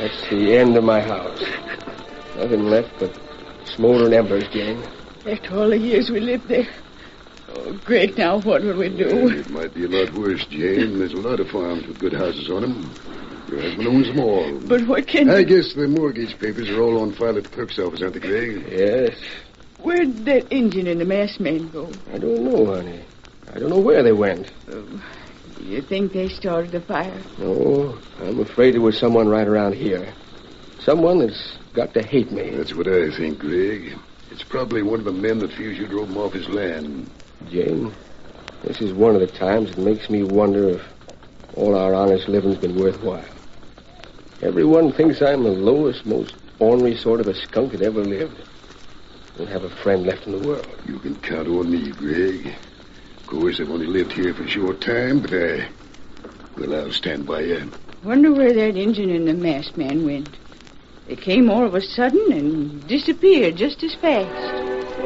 That's the end of my house. Nothing left but smoldering embers, Jane. After all the years we lived there. Oh, Greg, now what will we do? It might be a lot worse, Jane. There's a lot of farms with good houses on them. Your husband owns them all. But what can... I guess the mortgage papers are all on file at the clerk's office, aren't they, Greg? Yes. Where'd that Indian and the masked man go? I don't know, honey. I don't know where they went. You think they started the fire? No, I'm afraid it was someone right around here. Someone that's got to hate me. That's what I think, Greg. It's probably one of the men that fears you drove him off his land. Jane, this is one of the times it makes me wonder if all our honest living's been worthwhile. Everyone thinks I'm the lowest, most ornery sort of a skunk that ever lived. Don't have a friend left in the world. You can count on me, Greg. Of course, I've only lived here for a short time, but I'll stand by you. Wonder where that Indian and the masked man went. They came all of a sudden and disappeared just as fast.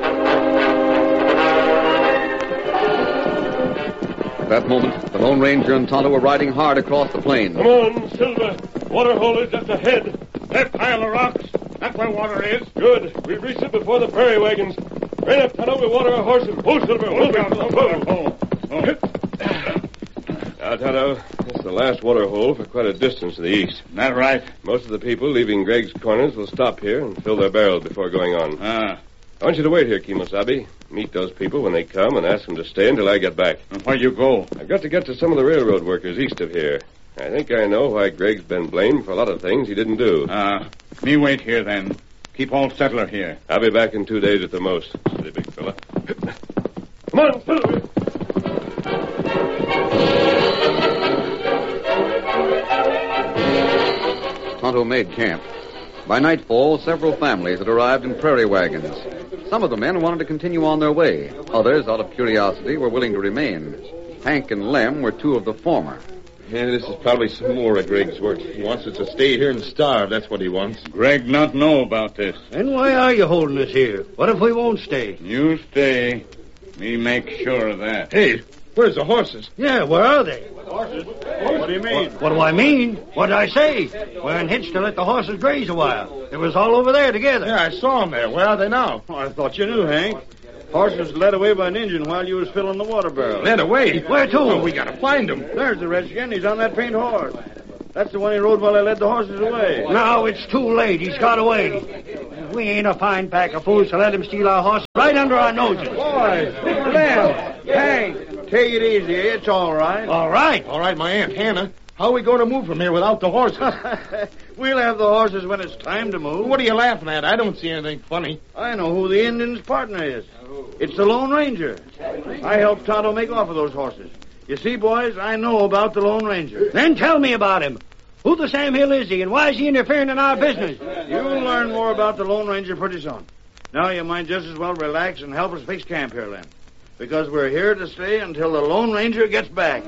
At that moment, the Lone Ranger and Tonto were riding hard across the plain. Come on, Silver. Waterhole is just ahead. That pile of rocks. That's where water is. Good. We've reached it before the prairie wagons. Rein up, Tonto. We'll water our horses. Whoa, Silver. Now, Tonto, this is the last water hole for quite a distance to the east. That right? Most of the people leaving Greg's Corners will stop here and fill their barrels before going on. I want you to wait here, Kimosabe. Meet those people when they come and ask them to stay until I get back. And where you go? I've got to get to some of the railroad workers east of here. I think I know why Greg's been blamed for a lot of things he didn't do. Me wait here, then. Keep all settler here. I'll be back in 2 days at the most. Steady, big fella. Come on, Silver. Tonto made camp. By nightfall, several families had arrived in prairie wagons. Some of the men wanted to continue on their way. Others, out of curiosity, were willing to remain. Hank and Lem were two of the former. Yeah, this is probably some more of Greg's work. He wants us to stay here and starve. That's what he wants. Greg not know about this. And why are you holding us here? What if we won't stay? You stay. Me make sure of that. Hey, where's the horses? Yeah, where are they? Horses? What do you mean? What do I mean? What did I say? We're unhitched to let the horses graze a while. It was all over there together. Yeah, I saw them there. Where are they now? Oh, I thought you knew, Hank. Horses led away by an Indian while you was filling the water barrel. Led away? Where to? Well, we gotta find them. There's the redskin. He's on that paint horse. That's the one he rode while I led the horses away. Now it's too late. He's got away. We ain't a fine pack of fools to let him steal our horses right under our noses. Boys, Lem, Hank, take it easy. It's all right. All right. All right, my Aunt Hannah. How are we going to move from here without the horses? We'll have the horses when it's time to move. What are you laughing at? I don't see anything funny. I know who the Indian's partner is. It's the Lone Ranger. I helped Tonto make off with those horses. You see, boys, I know about the Lone Ranger. Then tell me about him. Who the Sam Hill is he, and why is he interfering in our business? You'll learn more about the Lone Ranger pretty soon. Now you might just as well relax and help us fix camp here, Lem. Because we're here to stay until the Lone Ranger gets back.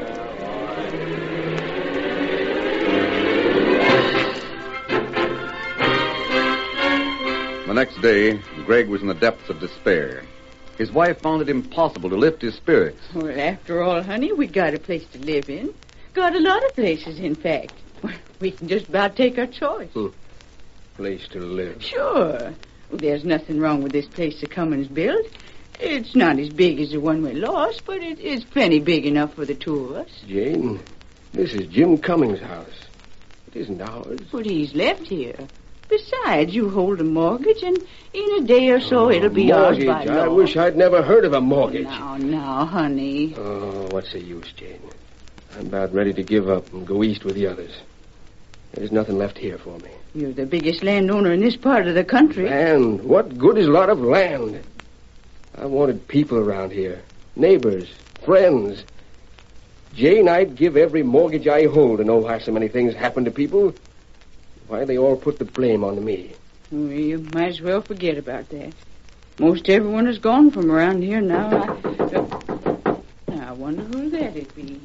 The next day, Greg was in the depths of despair. His wife found it impossible to lift his spirits. Well, after all, honey, we got a place to live in. Got a lot of places, in fact. We can just about take our choice. Place to live. Sure. Well, there's nothing wrong with this place the Cummins built. It's not as big as the one we lost, but it is plenty big enough for the two of us. Jane, this is Jim Cummings' house. It isn't ours. But he's left here. Besides, you hold a mortgage, and in a day or so it'll be ours by law. I wish I'd never heard of a mortgage. Now, honey. Oh, what's the use, Jane? I'm about ready to give up and go east with the others. There's nothing left here for me. You're the biggest landowner in this part of the country. Land? What good is a lot of land? I wanted people around here. Neighbors, friends. Jane, I'd give every mortgage I hold to know why so many things happen to people. Why they all put the blame on me. Well, you might as well forget about that. Most everyone is gone from around here now. I wonder who that'd be.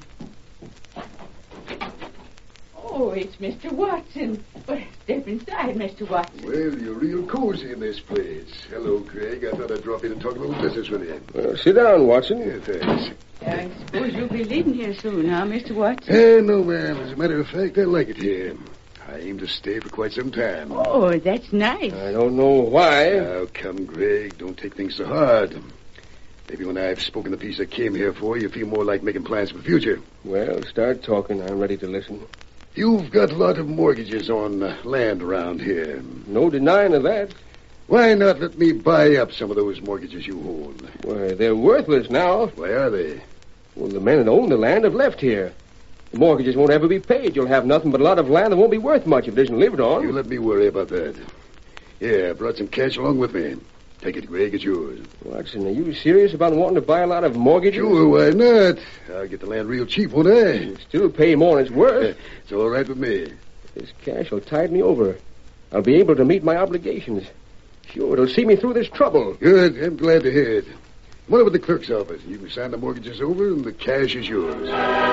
Oh, it's Mr. Watson. Well, step inside, Mr. Watson. Well, you're real cozy in this place. Hello, Craig. I thought I'd drop in and talk a little business with you. Well, sit down, Watson. Yeah, thanks. I suppose you'll be leaving here soon, huh, Mr. Watson? No, ma'am. As a matter of fact, I like it here. I aim to stay for quite some time. Oh, that's nice. I don't know why. Now, come, Greg. Don't take things so hard. Maybe when I've spoken the piece I came here for, you feel more like making plans for the future. Well, start talking. I'm ready to listen. You've got a lot of mortgages on land around here. No denying of that. Why not let me buy up some of those mortgages you hold? Why, they're worthless now. Why are they? Well, the men that own the land have left here. The mortgages won't ever be paid. You'll have nothing but a lot of land that won't be worth much if it isn't lived on. You let me worry about that. Yeah, I brought some cash along with me. Take it, Greg. It's yours. Watson, are you serious about wanting to buy a lot of mortgages? Sure, why not? I'll get the land real cheap, won't I? You'll still pay more than it's worth. It's all right with me. This cash will tide me over. I'll be able to meet my obligations. Sure, it'll see me through this trouble. Good. I'm glad to hear it. Come on over to the clerk's office. You can sign the mortgages over, and the cash is yours.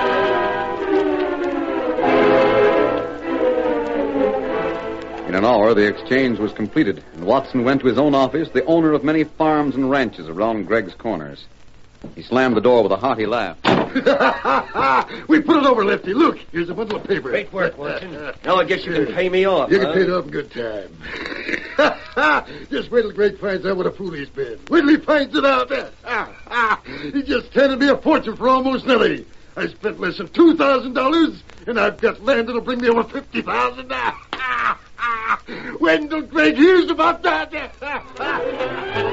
In an hour, the exchange was completed, and Watson went to his own office, the owner of many farms and ranches around Greg's Corners. He slammed the door with a hearty laugh. We put it over, Lefty. Look, here's a bundle of paper. Great work, Watson. Now I guess you can pay me off. You can pay it off in good time. Just wait till Greg finds out what a fool he's been. Wait till he finds it out. He just handed me a fortune for almost nothing. I spent less than $2,000, and I've got land that'll bring me over $50,000. When till Greg hears about that?